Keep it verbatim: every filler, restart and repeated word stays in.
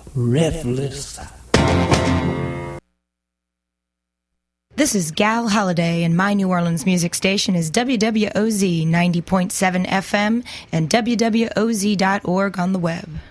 Rêve-le-ça. This is Gal Holiday, and my New Orleans music station is W W O Z ninety point seven F M and W W O Z dot org on the web.